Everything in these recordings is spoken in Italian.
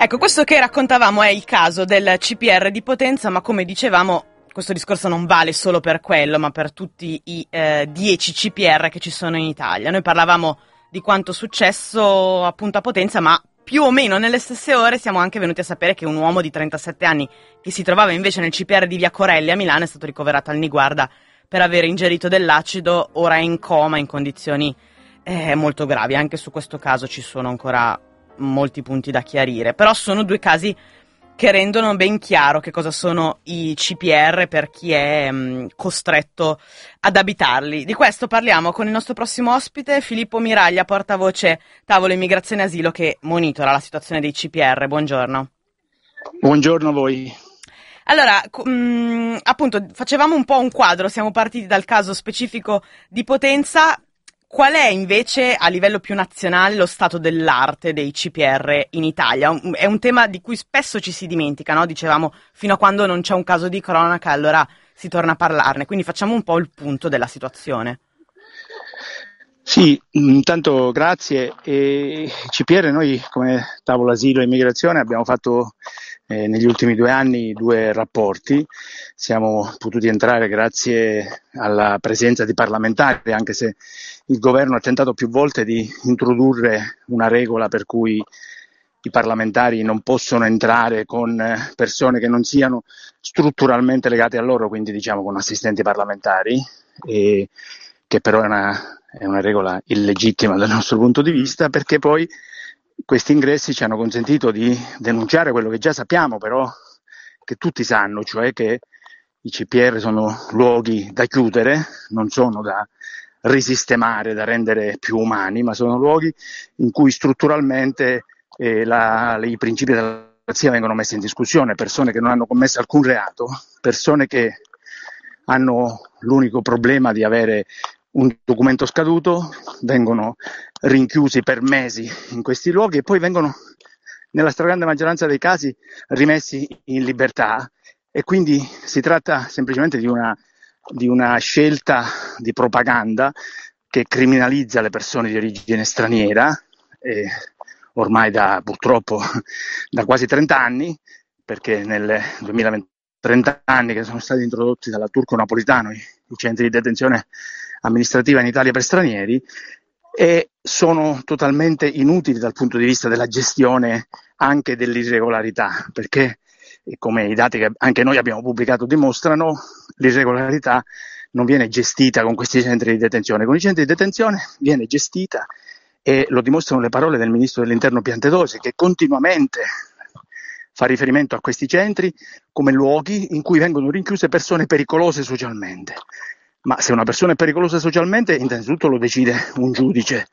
Ecco, questo che raccontavamo è il caso del CPR di Potenza, ma come dicevamo questo discorso non vale solo per quello, ma per tutti i 10 CPR che ci sono in Italia. Noi parlavamo di quanto successo appunto a Potenza, ma più o meno nelle stesse ore siamo anche venuti a sapere che un uomo di 37 anni che si trovava invece nel CPR di Via Corelli a Milano è stato ricoverato al Niguarda per aver ingerito dell'acido, ora è in coma in condizioni molto gravi. Anche su questo caso ci sono ancora molti punti da chiarire, però sono due casi che rendono ben chiaro che cosa sono i CPR per chi è costretto ad abitarli. Di questo parliamo con il nostro prossimo ospite, Filippo Miraglia, portavoce Tavolo Immigrazione e Asilo, che monitora la situazione dei CPR. Buongiorno. Buongiorno a voi. Allora, appunto, facevamo un po' un quadro, siamo partiti dal caso specifico di Potenza. Qual è invece a livello più nazionale lo stato dell'arte dei CPR in Italia? È un tema di cui spesso ci si dimentica, no? Dicevamo, fino a quando non c'è un caso di cronaca, allora si torna a parlarne. Quindi facciamo un po' il punto della situazione. Sì, intanto grazie. CPR noi come Tavolo Asilo e Immigrazione abbiamo fatto negli ultimi 2 anni 2 rapporti. Siamo potuti entrare grazie alla presenza di parlamentari, anche se il governo ha tentato più volte di introdurre una regola per cui i parlamentari non possono entrare con persone che non siano strutturalmente legate a loro, quindi diciamo con assistenti parlamentari, che però è una regola illegittima dal nostro punto di vista, perché poi questi ingressi ci hanno consentito di denunciare quello che già sappiamo, però che tutti sanno, cioè che i CPR sono luoghi da chiudere, non sono da risistemare, da rendere più umani, ma sono luoghi in cui strutturalmente i principi della democrazia vengono messi in discussione, persone che non hanno commesso alcun reato, persone che hanno l'unico problema di avere un documento scaduto, vengono rinchiusi per mesi in questi luoghi e poi vengono, nella stragrande maggioranza dei casi, rimessi in libertà, e quindi si tratta semplicemente di una scelta di propaganda che criminalizza le persone di origine straniera, ormai purtroppo da quasi 30 anni, perché nel 2020 30 anni che sono stati introdotti dalla Turco Napolitano i centri di detenzione amministrativa in Italia per stranieri, e sono totalmente inutili dal punto di vista della gestione anche dell'irregolarità, perché come i dati che anche noi abbiamo pubblicato dimostrano, l'irregolarità non viene gestita con questi centri di detenzione. Con i centri di detenzione viene gestita, e lo dimostrano le parole del ministro dell'Interno Piantedosi, che continuamente fa riferimento a questi centri come luoghi in cui vengono rinchiuse persone pericolose socialmente. Ma se una persona è pericolosa socialmente, innanzitutto lo decide un giudice,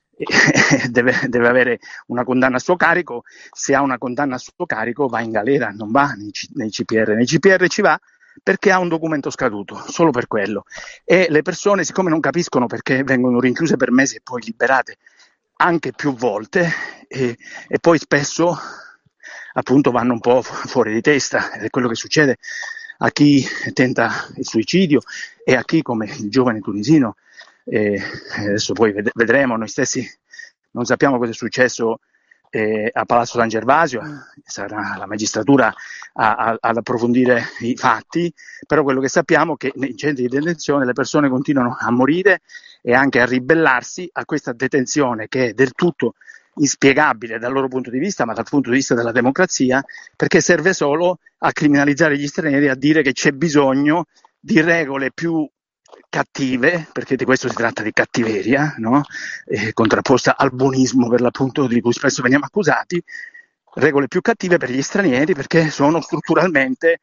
deve avere una condanna a suo carico. Se ha una condanna a suo carico va in galera, non va nei CPR. Nei CPR ci va perché ha un documento scaduto, solo per quello. E le persone, siccome non capiscono perché vengono rinchiuse per mesi e poi liberate anche più volte, e poi spesso appunto vanno un po' fuori di testa, ed è quello che succede a chi tenta il suicidio e a chi, come il giovane tunisino, adesso poi vedremo, noi stessi non sappiamo cosa è successo a Palazzo San Gervasio, sarà la magistratura ad approfondire i fatti, però quello che sappiamo è che nei centri di detenzione le persone continuano a morire e anche a ribellarsi a questa detenzione che è del tutto inspiegabile dal loro punto di vista, ma dal punto di vista della democrazia, perché serve solo a criminalizzare gli stranieri, a dire che c'è bisogno di regole più cattive, perché di questo si tratta, di cattiveria, no? Contrapposta al buonismo, per l'appunto, di cui spesso veniamo accusati, regole più cattive per gli stranieri perché sono strutturalmente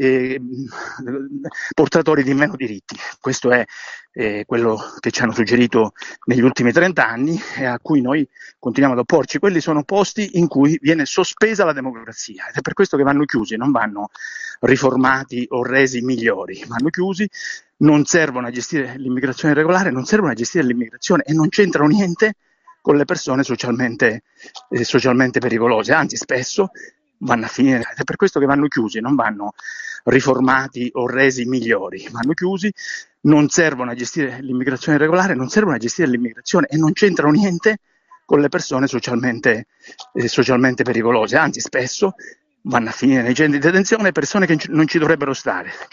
portatori di meno diritti. Questo è quello che ci hanno suggerito negli ultimi 30 anni e a cui noi continuiamo ad opporci. Quelli sono posti in cui viene sospesa la democrazia, ed è per questo che vanno chiusi, non vanno riformati o resi migliori, vanno chiusi. Non servono a gestire l'immigrazione regolare, non servono a gestire l'immigrazione e non c'entrano niente con le persone socialmente pericolose, anzi spesso vanno a finire, ed è per questo che vanno chiusi, non vanno riformati o resi migliori, vanno chiusi. Non servono a gestire l'immigrazione regolare, non servono a gestire l'immigrazione e non c'entrano niente con le persone socialmente pericolose, anzi spesso vanno a finire nei centri di detenzione persone che non ci dovrebbero stare.